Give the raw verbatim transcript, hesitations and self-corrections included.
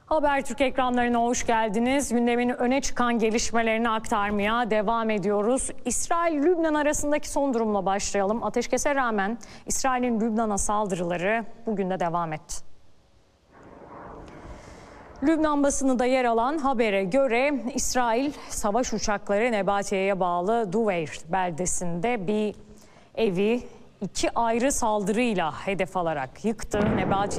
Habertürk ekranlarına hoş geldiniz. Gündemin öne çıkan gelişmelerini aktarmaya devam ediyoruz. İsrail-Lübnan arasındaki son durumla başlayalım. Ateşkese rağmen İsrail'in Lübnan'a saldırıları bugün de devam etti. Lübnan basınında yer alan habere göre İsrail savaş uçakları Nebatiye'ye bağlı Duveyr beldesinde bir evi iki ayrı saldırıyla hedef alarak yıktı. Nebatiye